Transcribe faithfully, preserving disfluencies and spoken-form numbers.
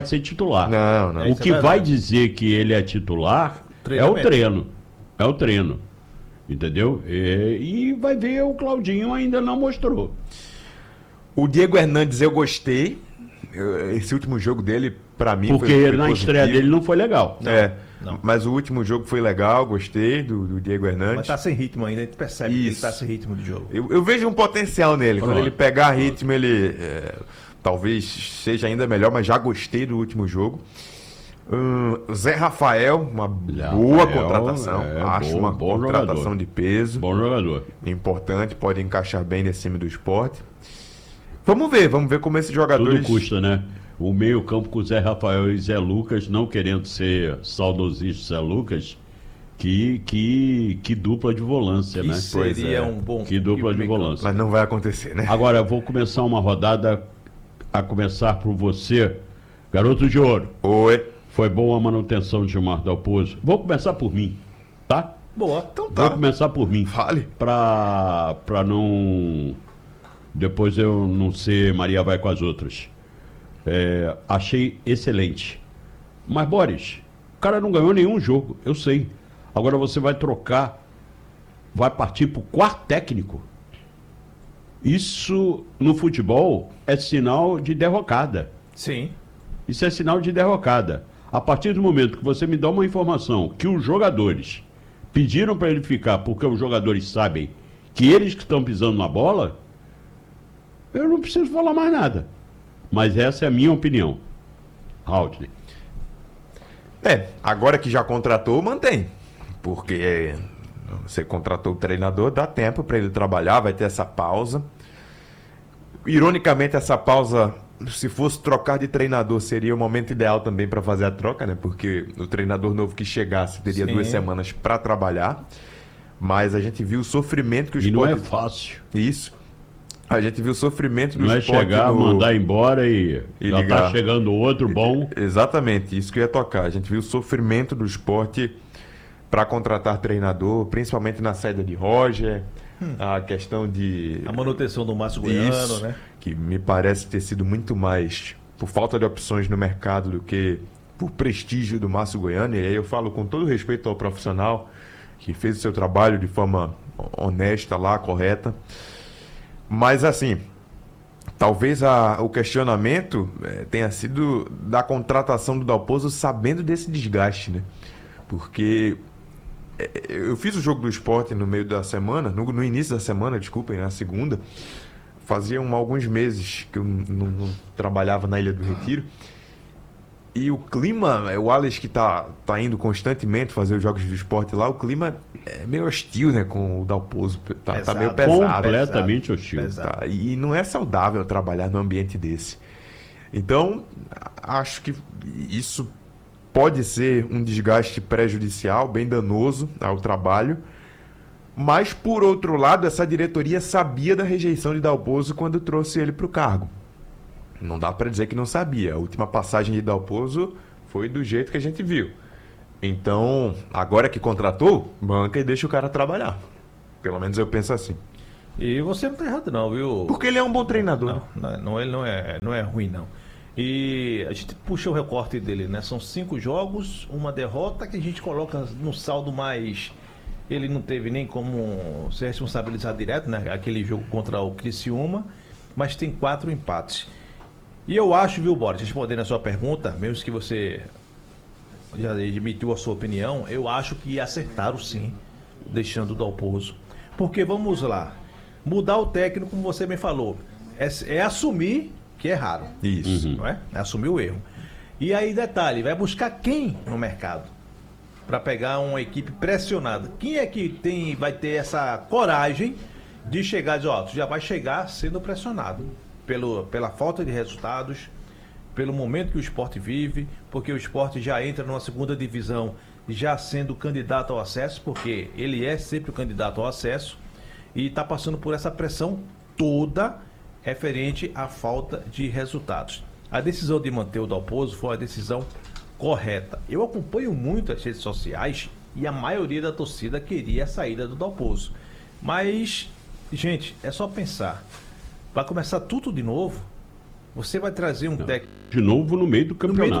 ser titular. Não, não. O que é vai dizer que ele é titular é o treino. É o treino. Entendeu? E, e vai ver, o Claudinho ainda não mostrou. O Diego Hernandes eu gostei. Eu- Esse último jogo dele, pra mim, Porque foi, foi na positivo. estreia dele não foi legal. É, não. mas o último jogo foi legal, gostei do, do Diego Hernandes. Mas tá sem ritmo ainda, a gente percebe que ele Isso. tá sem ritmo de jogo. Eu, eu vejo um potencial nele. Pronto. Quando ele pegar ritmo, ele é, talvez seja ainda melhor, mas já gostei do último jogo. Hum, Zé Rafael, uma boa Rafael, contratação. é, Acho bom- uma bom contratação jogador. de peso. Bom jogador. Importante, pode encaixar bem nesse time do esporte. Vamos ver, vamos ver como esses jogadores. Tudo custa, né? O meio campo com Zé Rafael e Zé Lucas, não querendo ser saudosista Zé Lucas, que, que, que dupla de volância, Que né? Pois seria é. um bom... Que dupla de meio campo. volância. Mas não vai acontecer, né? Agora, eu vou começar uma rodada, a começar por você, garoto de ouro. Oi. Foi boa a manutenção de Gilmar Dalpozo. Vou começar por mim, tá? Boa. Então Vou tá. começar por mim. Fale. Pra, pra não... Depois eu não ser Maria vai com as outras. É, achei excelente. Mas, Boris, o cara não ganhou nenhum jogo, eu sei. Agora você vai trocar, vai partir pro quarto técnico. Isso, no futebol, é sinal de derrocada. Sim. Isso é sinal de derrocada. A partir do momento que você me dá uma informação que os jogadores pediram para ele ficar porque os jogadores sabem que eles que estão pisando na bola, eu não preciso falar mais nada. Mas essa é a minha opinião. Haldney. É, agora que já contratou, mantém. Porque você contratou o treinador, dá tempo para ele trabalhar, vai ter essa pausa. Ironicamente, essa pausa, se fosse trocar de treinador, seria o momento ideal também para fazer a troca, né? Porque o treinador novo que chegasse teria Sim. duas semanas para trabalhar. Mas a gente viu o sofrimento que o E não é esporte... fácil. Isso. A gente viu o sofrimento do Não é esporte chegar, no... mandar embora e, E já ligar. tá chegando outro bom. Exatamente, isso que eu ia tocar. A gente viu o sofrimento do esporte para contratar treinador, principalmente na saída de Roger, a questão de... A manutenção do Márcio Goiano, Isso, né? que me parece ter sido muito mais por falta de opções no mercado do que por prestígio do Márcio Goiano. E aí eu falo com todo respeito ao profissional que fez o seu trabalho de forma honesta lá, correta. Mas assim, talvez a, o questionamento eh, tenha sido da contratação do Dalpozo sabendo desse desgaste, né? Porque eh, eu fiz o jogo do esporte no meio da semana, no, no início da semana, desculpem, na segunda. Fazia um, alguns meses que eu não, não- não trabalhava na Ilha do Retiro. E o clima, é, o Alex que tá, tá indo constantemente fazer os jogos do esporte lá, o clima é meio hostil, né, com o Dalpozo. Tá, tá Pesado. meio pesado. Completamente hostil. Pesado. Tá, e não é saudável trabalhar num ambiente desse. Então, a- acho que isso pode ser um desgaste prejudicial, bem danoso ao trabalho. Mas, por outro lado, essa diretoria sabia da rejeição de Dalpozo quando trouxe ele para o cargo. Não dá para dizer que não sabia. A última passagem de Dalpozo foi do jeito que a gente viu. Então, agora que contratou, banca e deixa o cara trabalhar. Pelo menos eu penso assim. E você não tá errado não, viu? Porque ele é um bom treinador. Não, não, não, ele não é, não é ruim, não. E a gente puxa o recorte dele, né? São cinco jogos, uma derrota que a gente coloca no saldo mais... Ele não teve nem como ser responsabilizado direto, né? Aquele jogo contra o Criciúma, mas tem quatro empates. E eu acho, viu, Boris, respondendo a sua pergunta, mesmo que você já admitiu a sua opinião, eu acho que acertaram sim, deixando o Dalpozo. Porque vamos lá, mudar o técnico, como você me falou, é, é assumir que erraram, Isso. não é? É assumir o erro. E aí, detalhe, vai buscar quem no mercado? Para pegar uma equipe pressionada. Quem é que tem, vai ter essa coragem de chegar e dizer, ó, tu já vai chegar sendo pressionado pelo, pela falta de resultados, pelo momento que o esporte vive, porque o esporte já entra numa segunda divisão já sendo candidato ao acesso, porque ele é sempre o candidato ao acesso, e está passando por essa pressão toda referente à falta de resultados. A decisão de manter o Dalpozo foi a decisão correta. Eu acompanho muito as redes sociais e a maioria da torcida queria a saída do Dalpozo. Mas, gente, é só pensar. Vai começar tudo de novo. Você vai trazer um técnico De novo no meio do no meio campeonato.